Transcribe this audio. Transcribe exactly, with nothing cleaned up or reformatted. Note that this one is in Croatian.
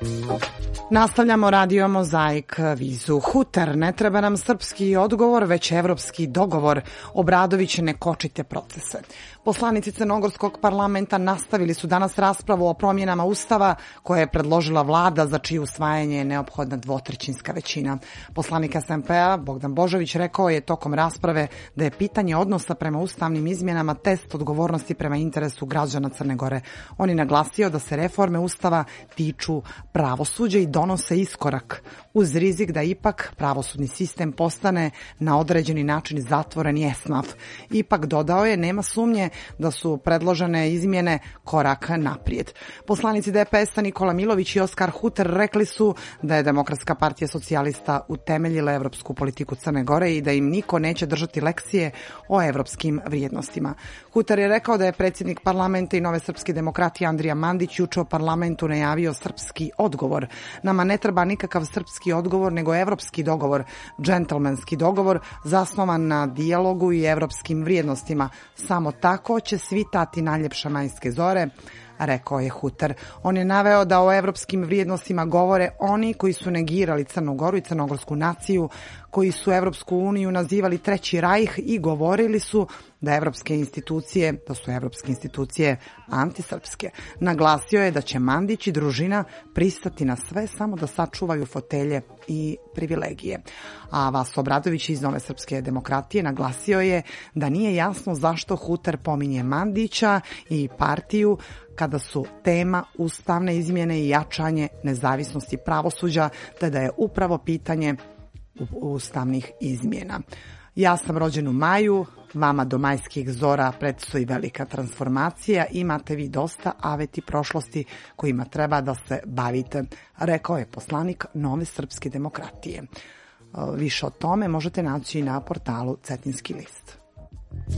Nastavljamo Radio Mozaik vizu. Huter, ne treba nam srpski odgovor, već evropski dogovor. Obradović, ne kočite procese. Poslanici Crnogorskog parlamenta nastavili su danas raspravu o promjenama Ustava koje je predložila vlada, za čije usvajanje je neophodna dvotrećinska većina. Poslanik S N P-a Bogdan Božović rekao je tokom rasprave da je pitanje odnosa prema ustavnim izmjenama test odgovornosti prema interesu građana Crne Gore. On je naglasio da se reforme Ustava tiču pravosuđa i donose iskorak, uz rizik da ipak pravosudni sistem postane na određeni način zatvoren i esnaf. Ipak, dodao je, nema sumnje da su predložene izmjene korak naprijed. Poslanici D P S-a Nikola Milović i Oskar Huter rekli su da je Demokratska partija socijalista utemeljila evropsku politiku Crne Gore i da im niko neće držati lekcije o evropskim vrijednostima. Huter je rekao da je predsjednik parlamenta i Nove srpske demokratije Andrija Mandić juče u parlamentu najavio srpski odgovor. Nama ne treba nikakav srpski odgovor, nego evropski dogovor, džentlmenski dogovor zasnovan na dijalogu i evropskim vrijednostima. Samo tako će svitati najljepše majske zore, rekao je Huter. On je naveo da o evropskim vrijednostima govore oni koji su negirali Crnu Goru i crnogorsku naciju, koji su Evropsku uniju nazivali Treći rajh i govorili su da evropske institucije, da su evropske institucije antisrpske. Naglasio je da će Mandić i družina pristati na sve samo da sačuvaju fotelje i privilegije. A Vaso Obradović iz Nove srpske demokratije naglasio je da nije jasno zašto Huter pominje Mandića i partiju kada su tema ustavne izmjene i jačanje nezavisnosti pravosuđa, te da je upravo pitanje ustavnih izmjena. Ja sam rođen u maju, vama do majskih zora predstoji velika transformacija, imate vi dosta aveti prošlosti kojima treba da se bavite, rekao je poslanik Nove srpske demokratije. Više o tome možete naći na portalu Cetinski list.